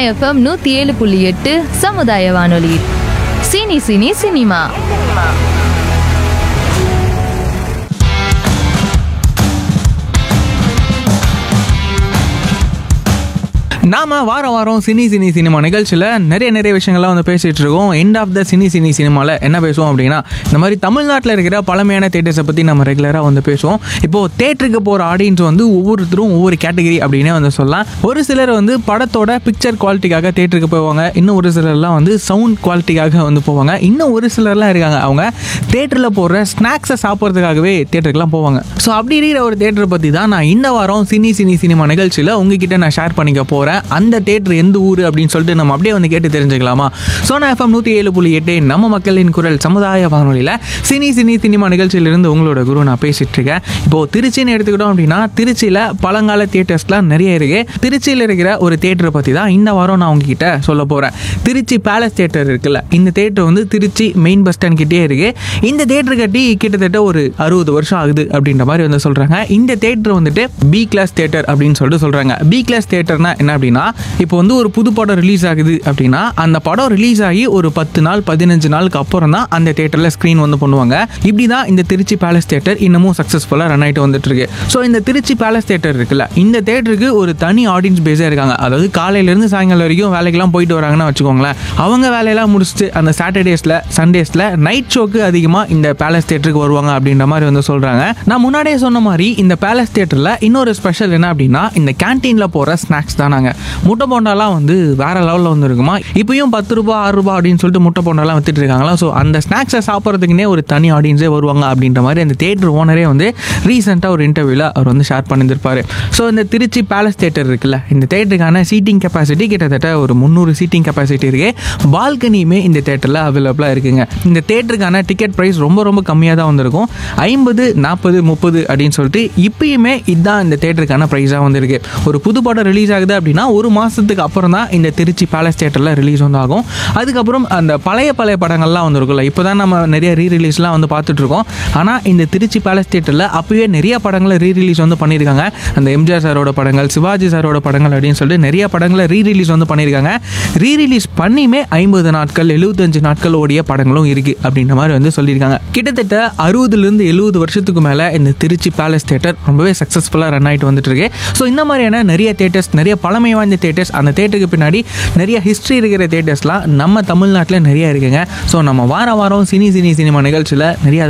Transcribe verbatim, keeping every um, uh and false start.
FM நூத்தி ஏழு புள்ளி எட்டு சமுதாய வானொலி. Cine cine cinema. நாம வாரம் வாரம் சினி சினி சினிமா நிகழ்ச்சியில் நிறைய நிறைய விஷயங்கள்லாம் வந்து பேசிகிட்டு இருக்கோம். End of the cine cine சினிமாவில் என்ன பேசுவோம் அப்படின்னா, இந்த மாதிரி தமிழ்நாட்டில் இருக்கிற பழமையான தேட்டர்ஸை பற்றி நம்ம ரெகுலராக வந்து பேசுவோம். இப்போது தேட்டருக்கு போகிற ஆடியன்ஸ் வந்து ஒவ்வொருத்தரும் ஒவ்வொரு கேட்டகரி அப்படின்னே வந்து சொல்லலாம். ஒரு சிலர் வந்து படத்தோட பிக்சர் குவாலிட்டிக்காக தேட்டருக்கு போவாங்க. இன்னும் ஒரு சிலர்லாம் வந்து சவுண்ட் குவாலிட்டிக்காக வந்து போவாங்க. இன்னும் ஒரு சிலர்லாம் இருக்காங்க, அவங்க தேட்டரில் போடுற ஸ்நாக்ஸை சாப்பிட்றதுக்காகவே தேட்டருக்குலாம் போவாங்க. ஸோ அப்படி இருக்கிற ஒரு தேட்டரை பற்றி தான் நான் இந்த வாரம் சினி சினி சினிமா நிகழ்ச்சியில் உங்ககிட்ட நான் ஷேர் பண்ணிக்க போகிறேன். அந்த தேட்டர் எந்த ஊர் அப்படின்னு சொல்லிட்டு நம்ம அப்படியே வந்து கேட்டு தெரிஞ்சுக்கலாமா? சோனா எஃப்எம் நூற்றி ஏழு புள்ளி எட்டு நம்ம மக்களின் குரல் சமுதாய வானொலியில் சினி சினி சினிமா நிகழ்ச்சியிலிருந்து உங்களோட குரு நான் பேசிட்டு இருக்கேன். இப்போது திருச்சின்னு எடுத்துக்கிட்டோம் அப்படின்னா, திருச்சியில் பழங்கால தியேட்டர்ஸ்லாம் நிறைய இருக்கு. திருச்சியில் இருக்கிற ஒரு தேட்டரை பற்றி தான் இந்த வாரம் நான் உங்ககிட்ட சொல்ல போகிறேன். திருச்சி பேலஸ் தேட்டர் இருக்குல்ல, இந்த தேட்டர் வந்து திருச்சி மெயின் பஸ் ஸ்டாண்ட் கிட்டே இருக்கு. இந்த தேட்டர் கட்டி கிட்டத்தட்ட ஒரு அறுபது வருஷம் ஆகுது அப்படின்ற மாதிரி வந்து சொல்கிறாங்க. இந்த தேட்டர் வந்துட்டு பி கிளாஸ் தேட்டர் அப்படின்னு சொல்லிட்டு சொல்கிறாங்க. பி கிளாஸ் தேட்டர்னா என்ன அப்படின்னா, இப்போ வந்து ஒரு புது படம் ரிலீஸ் ஆகுது அப்படின்னா, அந்த படம் ரிலீஸ் ஆகி ஒரு பத்து நாள் பதினஞ்சு நாளுக்கு அப்புறம் தான் அந்த தேட்டரில் ஸ்க்ரீன் வந்து பண்ணுவாங்க. இப்படி தான் இந்த திருச்சி பேலஸ் தேட்டர் இன்னமும் சக்ஸஸ்ஃபுல்லாக ரன் ஆகிட்டு வந்துட்டு இருக்கு. ஸோ இந்த திருச்சி பேலஸ் தேட்டர் இருக்குல்ல, இந்த தேட்டருக்கு ஒரு தனி ஆடியன்ஸ் பேஸாக இருக்காங்க. அதாவது காலையிலேருந்து சாயங்காலம் வரைக்கும் வேலைக்கெல்லாம் போயிட்டு வராங்கன்னு வச்சுக்கோங்களேன். அவங்க வேலையெல்லாம் முடிச்சுட்டு அந்த சாட்டர்டேஸில் சண்டேஸில் நைட் ஷோக்கு அதிகமாக இந்த பேலஸ் தேட்டருக்கு வருவாங்க அப்படின்ற மாதிரி வந்து சொல்கிறாங்க. நான் முன்னாடியே சொன்ன மாதிரி இந்த பேலஸ் தேட்டரில் இன்னொரு ஸ்பெஷல் என்ன அப்படின்னா, இந்த கேன்டீனில் போகிற ஸ்நாக்ஸ் தான். நாங்கள் முட்டை போண்டாலாம் வந்து வேற லெவலில் வந்து இருக்குமா. இப்பயும் பத்து ரூபா ஆறு ரூபா அப்படின்னு சொல்லிட்டு முட்டை போண்டாலாம் வித்துட்டு இருக்காங்களா. ஸோ அந்த ஸ்நாக்ஸை சாப்பிட்றதுக்குனே ஒரு தனி ஆடியன்ஸே வருவாங்க அப்படின்ற மாதிரி அந்த தேட்டர் ஓனரே வந்து ரீசெண்டாக ஒரு இன்டர்வியூவில் அவர் வந்து ஷேர் பண்ணியிருப்பார். ஸோ இந்த திருச்சி பேலஸ் தேட்டர் இருக்குல்ல, இந்த தேட்டருக்கான சீட்டிங் கெப்பாசிட்டி கிட்டத்தட்ட ஒரு முந்நூறு சீட்டிங் கெப்பாசிட்டி இருக்கு. பால்கனியுமே இந்த தேட்டரில் அவைலபிளாக இருக்குங்க. இந்த தேட்டருக்கான டிக்கெட் ப்ரைஸ் ரொம்ப ரொம்ப கம்மியாக தான் வந்திருக்கும். ஐம்பது நாற்பது முப்பது அப்படின்னு சொல்லிட்டு இப்பயுமே இதுதான் இந்த தேட்டருக்கான ப்ரைஸாக வந்துருக்கு. ஒரு புது படம் ரிலீஸ் ஆகுது அப்படின்னா ஒரு மாதத்துக்கு அப்புறம் தான் இந்த திருச்சி பேலஸ் தேட்டரில் ரிலீஸ் வந்து ஆகும். அதுக்கப்புறம் அந்த பழைய பழைய படங்கள்லாம் வந்துருக்குல்ல, இப்போ தான் நம்ம நிறைய ரீ ரிலீஸ்லாம் வந்து பார்த்துட்ருக்கோம். ஆனால் இந்த திருச்சி பேலஸ் தேட்டரில் அப்போயே நிறைய படங்களை ரீ ரிலீஸ் வந்து பண்ணியிருக்காங்க. அந்த எம்ஜிஆர் சாரோட படங்கள், சிவாஜி சாரோட படங்கள் அப்படின்னு சொல்லிட்டு நிறைய படங்களை ரீ ரிலீஸ் வந்து பண்ணியிருக்காங்க. ரீ ரிலீஸ் பண்ணியுமே ஐம்பது நாட்கள் எழுபத்தஞ்சு நாட்கள் ஓடிய படங்களும் இருக்குது அப்படின்ற மாதிரி வந்து சொல்லியிருக்காங்க. கிட்டத்தட்ட அறுபதுலேருந்து எழுபது வருஷத்துக்கு மேலே இந்த திருச்சி பேலஸ் தேட்டர் ரொம்பவே சக்ஸஸ்ஃபுல்லாக ரன் ஆகிட்டு வந்துட்டு இருக்கு. ஸோ இந்த மாதிரியான நிறைய தேட்டர்ஸ், நிறைய பழமை வாய்ந்த தேட்டர்ஸ், அந்த தேட்டருக்கு பின்னாடி நிறைய ஹிஸ்ட்ரி இருக்கிற தேட்டர்ஸ்லாம் நம்ம தமிழ்நாட்டில் நிறைய இருக்குங்க. ஸோ நம்ம வார வாரம் சினி சினி சினிமா நிகழ்ச்சியில் நிறைய